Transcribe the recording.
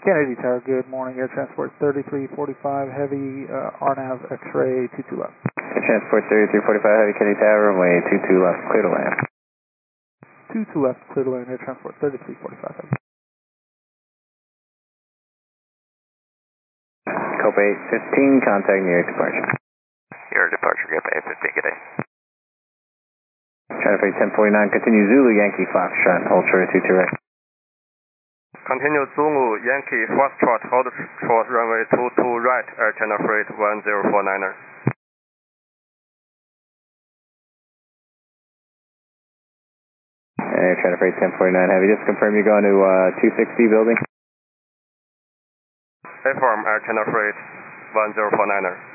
Kennedy Tower, good morning. Air Transport 3345 Heavy, RNAV X-ray 22 left. Air Transport 3345 Heavy, Kennedy Tower, runway 22 left, clear to land. 22 left, clear to land. Air Transport 3345 Heavy. Copa 815, contact near departure. Your departure, Copa 815, good day. China Freight 1049, continue Zulu Yankee Foxtrot, hold short 22 right. Continue Zulu Yankee Foxtrot, hold short runway 22 right, Air China Freight 1049er. Air China Freight 1049 Heavy, just confirm you're going to 260 building? Affirm, Air China Freight 1049er.